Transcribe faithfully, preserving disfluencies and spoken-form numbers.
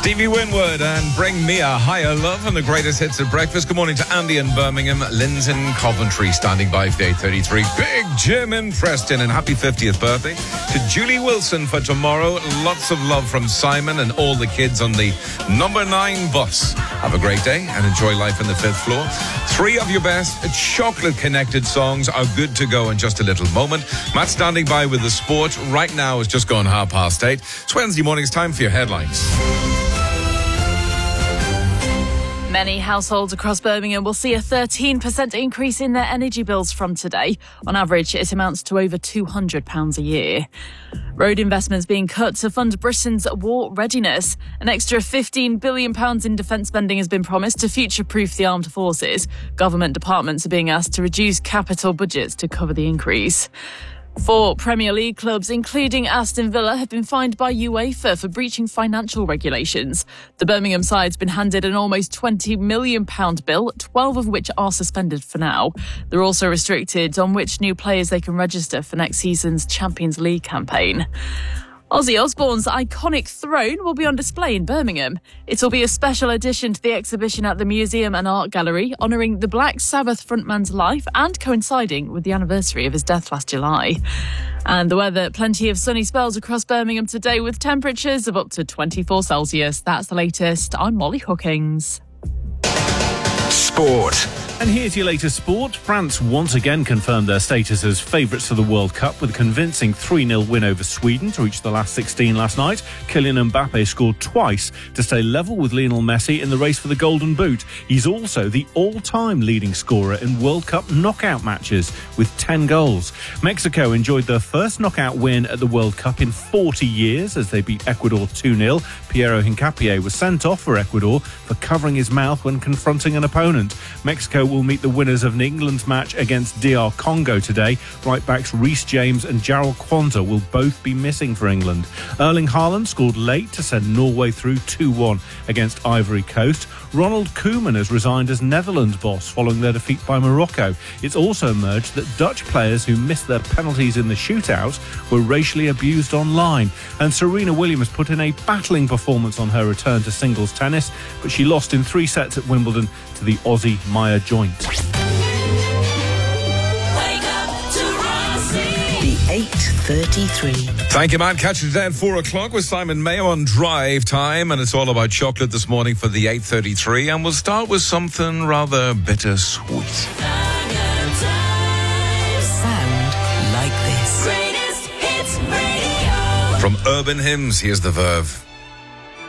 Stevie Winwood and Bring Me a Higher Love and the greatest hits of breakfast. Good morning to Andy in Birmingham, Lynn's in Coventry, standing by for eight thirty-three. Big Jim in Preston, and happy fiftieth birthday to Julie Wilson for tomorrow. Lots of love from Simon and all the kids on the number nine bus. Have a great day and enjoy life on the fifth floor. Three of your best chocolate-connected songs are good to go in just a little moment. Matt standing by with the sport. Right now it's just gone half past eight. It's Wednesday morning. It's time for your headlines. Many households across Birmingham will see a thirteen percent increase in their energy bills from today. On average, it amounts to over two hundred pounds a year. Road investments being cut to fund Britain's war readiness. An extra fifteen billion pounds in defence spending has been promised to future-proof the armed forces. Government departments are being asked to reduce capital budgets to cover the increase. Four Premier League clubs, including Aston Villa, have been fined by UEFA for breaching financial regulations. The Birmingham side's been handed an almost twenty million pounds bill, twelve of which are suspended for now. They're also restricted on which new players they can register for next season's Champions League campaign. Ozzy Osbourne's iconic throne will be on display in Birmingham. It'll be a special addition to the exhibition at the Museum and Art Gallery, honouring the Black Sabbath frontman's life and coinciding with the anniversary of his death last July. And the weather, plenty of sunny spells across Birmingham today with temperatures of up to twenty-four Celsius. That's the latest. I'm Molly Hookings. Sport. And here's your latest sport. France once again confirmed their status as favourites for the World Cup with a convincing three nil win over Sweden to reach the last sixteen last night. Kylian Mbappe scored twice to stay level with Lionel Messi in the race for the Golden Boot. He's also the all-time leading scorer in World Cup knockout matches with ten goals. Mexico enjoyed their first knockout win at the World Cup in forty years as they beat Ecuador two nil. Piero Hincapié was sent off for Ecuador for covering his mouth when confronting an opponent. Mexico will meet the winners of England's match against D R Congo today. Right-backs Reece James and Jarrell Quansah will both be missing for England. Erling Haaland scored late to send Norway through two one against Ivory Coast. Ronald Koeman has resigned as Netherlands boss following their defeat by Morocco. It's also emerged that Dutch players who missed their penalties in the shootout were racially abused online. And Serena Williams put in a battling performance on her return to singles tennis, but she lost in three sets at Wimbledon to the Aussie Maya Joint. eight thirty-three. Thank you, man. Catch you today at four o'clock with Simon Mayo on Drive Time, and it's all about chocolate this morning for the eight thirty-three, and we'll start with something rather bittersweet. Sound like this. From Urban Hymns, here's the Verve.